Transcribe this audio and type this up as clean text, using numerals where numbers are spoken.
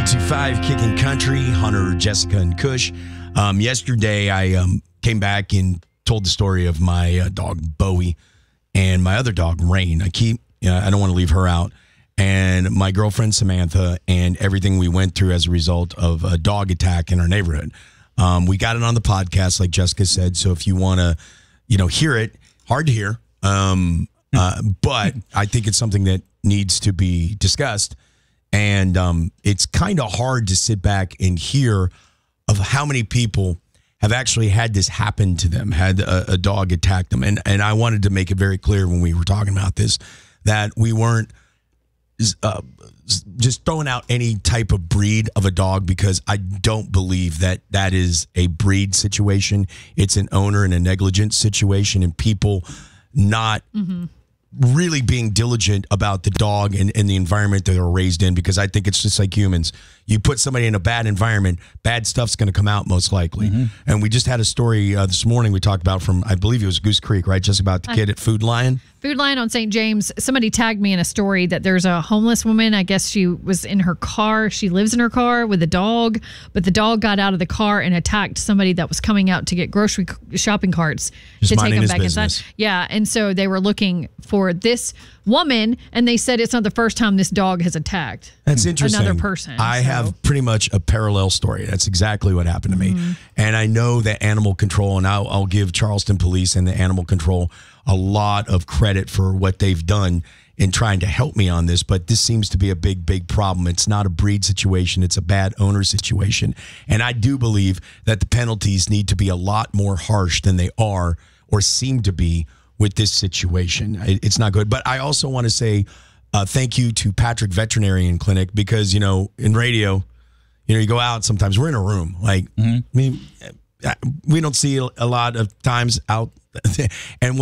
92.5 Kicking Country, Hunter, Jessica, and Kush. Yesterday, I came back and told the story of my dog, Bowie, and my other dog, Rain. I don't want to leave her out. And my girlfriend, Samantha, and everything we went through as a result of a dog attack in our neighborhood. We got it on the podcast, like Jessica said. So if you want to, hear it, hard to hear. But I think it's something that needs to be discussed. And it's kind of hard to sit back and hear of how many people have actually had this happen to them, had a dog attack them. And I wanted to make it very clear when we were talking about this, that we weren't just throwing out any type of breed of a dog, because I don't believe that is a breed situation. It's an owner and a negligent situation, and people not really being diligent about the dog and the environment that they're raised in, because I think it's just like humans. You put somebody in a bad environment, bad stuff's going to come out most likely. And we just had a story this morning we talked about from, I believe it was Goose Creek, right? Just about the kid at Food Lion. Food Lion on St. James. Somebody tagged me in a story that there's a homeless woman. I guess she was in her car. She lives in her car with a dog, but the dog got out of the car and attacked somebody that was coming out to get grocery shopping carts Just to take them back business. inside. Yeah, and so they were looking for this woman, and they said it's not the first time this dog has attacked That's interesting. another person. I have pretty much a parallel story. That's exactly what happened to me. And I know that animal control, and I'll give Charleston Police and the animal control a lot of credit for what they've done in trying to help me on this, but this seems to be a big problem. It's not a breed situation. It's a bad owner situation. And I do believe that the penalties need to be a lot more harsh than they are or seem to be with this situation. It's not good. But I also want to say thank you to Patrick Veterinarian Clinic, because, in radio, you go out sometimes, we're in a room. Like, I mean, we don't see a lot of times out. And